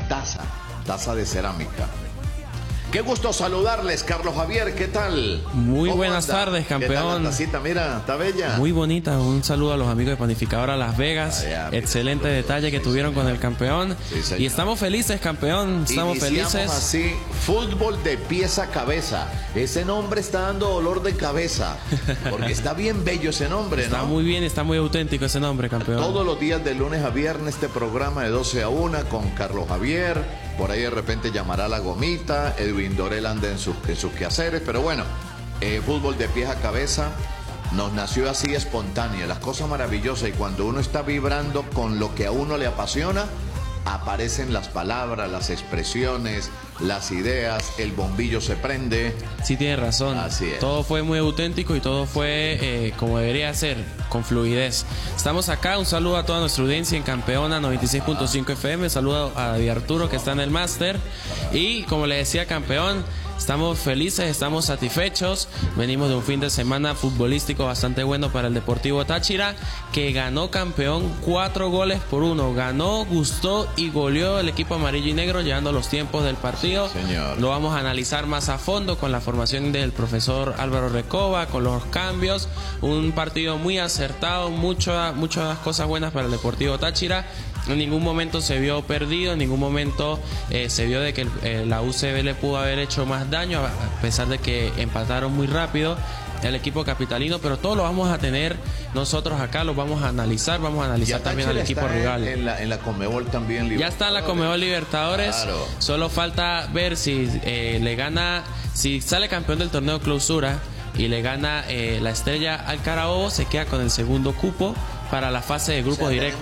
taza de cerámica. Qué gusto saludarles, Carlos Javier, ¿qué tal? Muy buenas tardes, campeón. ¿Qué tal la tacita? Mira, está bella. Muy bonita, un saludo a los amigos de Panificadora Las Vegas. Excelente detalle que tuvieron con el campeón. Sí, y estamos felices, campeón, estamos felices. Así, fútbol de pies a cabeza. Ese nombre está dando dolor de cabeza, porque está bien bello ese nombre, ¿no? Está muy bien, está muy auténtico ese nombre, campeón. Todos los días de lunes a viernes este programa de 12 a 1 con Carlos Javier. Por ahí de repente llamará la gomita, Edwin Dorel anda en sus quehaceres, pero bueno, fútbol de pies a cabeza nos nació así espontáneo, las cosas maravillosas, y cuando uno está vibrando con lo que a uno le apasiona, aparecen las palabras, las expresiones, las ideas, el bombillo se prende. Sí, tiene razón. Así es. Todo fue muy auténtico y todo fue como debería ser, con fluidez. Estamos acá, un saludo a toda nuestra audiencia en Campeona 96.5 FM, saludo a David Arturo que está en el máster, y como le decía, campeón, estamos felices, estamos satisfechos. Venimos de un fin de semana futbolístico bastante bueno para el Deportivo Táchira, que ganó, campeón, 4-1. Ganó, gustó y goleó el equipo amarillo y negro, llevando los tiempos del partido. Señor. Lo vamos a analizar más a fondo con la formación del profesor Álvaro Recoba, con los cambios. Un partido muy acertado, muchas cosas buenas para el Deportivo Táchira. En ningún momento se vio perdido, en ningún momento se vio de que la UCB le pudo haber hecho más daño, a pesar de que empataron muy rápido el equipo capitalino, pero todo lo vamos a tener nosotros acá, lo vamos a analizar también al equipo rival. En la Conmebol también. Ya está en la Conmebol Libertadores, claro. Solo falta ver si le gana, si sale campeón del torneo clausura y le gana la Estrella al Carabobo, se queda con el segundo cupo para la fase de grupo directo.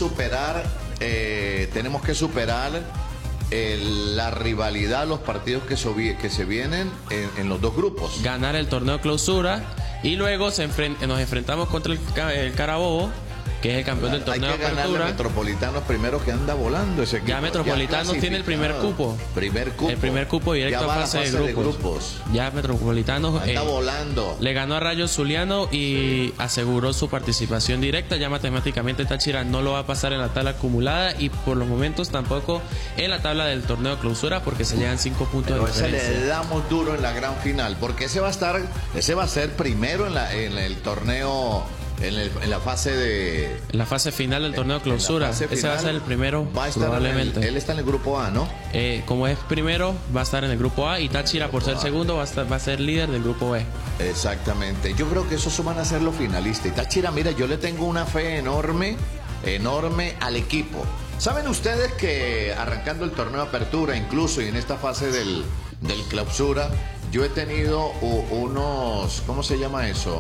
Tenemos que superar la rivalidad, los partidos que se vienen en los dos grupos. Ganar el torneo clausura y luego nos enfrentamos contra el Carabobo, que es el campeón del torneo Hay que apertura. ganarle a Metropolitanos primero, que anda volando ese equipo. Ya Metropolitanos tiene el primer cupo. El primer cupo directo a fase de grupos. Ya Metropolitanos anda volando. Le ganó a Rayo Zuliano y aseguró su participación directa. Ya matemáticamente Táchira no lo va a pasar en la tabla acumulada y por los momentos tampoco en la tabla del torneo clausura, porque se llegan 5 puntos de diferencia. Le damos duro en la gran final, porque ese va a ser primero en el torneo. En la fase final del torneo clausura. Ese va a ser el primero, probablemente. Él está en el grupo A, ¿no? Como es primero, va a estar en el grupo A, y Táchira, por ser segundo, va a ser líder del grupo B. Exactamente. Yo creo que esos van a ser los finalistas. Y Táchira, mira, yo le tengo una fe enorme al equipo. ¿Saben ustedes que arrancando el torneo de apertura, incluso y en esta fase del clausura, yo he tenido unos, ¿cómo se llama eso?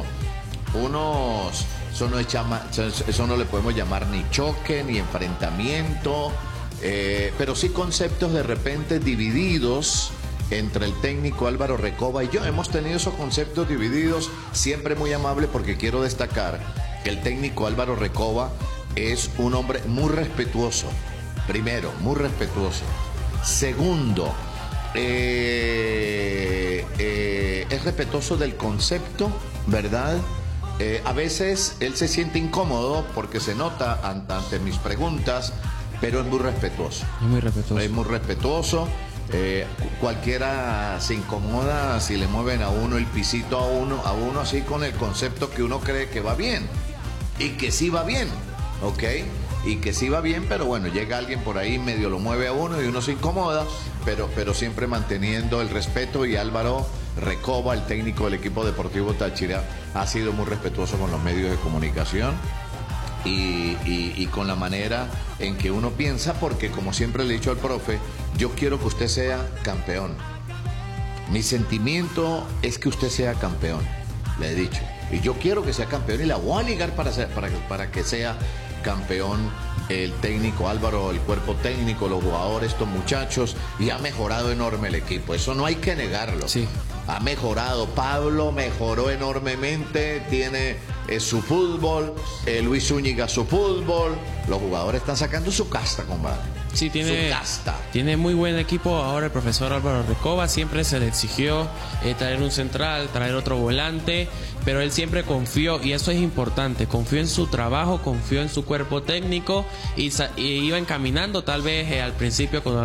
Eso no le podemos llamar ni choque, ni enfrentamiento, pero sí conceptos de repente divididos entre el técnico Álvaro Recoba y yo. Hemos tenido esos conceptos divididos, siempre muy amable, porque quiero destacar que el técnico Álvaro Recoba es un hombre muy respetuoso. Primero, muy respetuoso. Segundo, es respetuoso del concepto, ¿verdad? A veces él se siente incómodo porque se nota ante mis preguntas, pero es muy respetuoso. Es muy respetuoso. Cualquiera se incomoda si le mueven a uno el pisito a uno así, con el concepto que uno cree que va bien y que sí va bien, ¿ok? Y que sí va bien, pero bueno, llega alguien por ahí, medio lo mueve a uno y uno se incomoda, pero siempre manteniendo el respeto. Y Álvaro Recoba, el técnico del equipo deportivo Táchira, ha sido muy respetuoso con los medios de comunicación y con la manera en que uno piensa, porque como siempre le he dicho al profe, yo quiero que usted sea campeón. Mi sentimiento es que usted sea campeón, le he dicho. Y yo quiero que sea campeón y la voy a ligar para que sea campeón el técnico Álvaro, el cuerpo técnico, los jugadores, estos muchachos, y ha mejorado enorme el equipo. Eso no hay que negarlo. Sí. Ha mejorado. Pablo mejoró enormemente, tiene su fútbol, Luis Zúñiga su fútbol. Los jugadores están sacando su casta, compadre. Sí, tiene muy buen equipo ahora el profesor Álvaro Recoba. Siempre se le exigió traer un central, traer otro volante, pero él siempre confió, y eso es importante, confió en su trabajo, confió en su cuerpo técnico y iba encaminando, tal vez al principio, cuando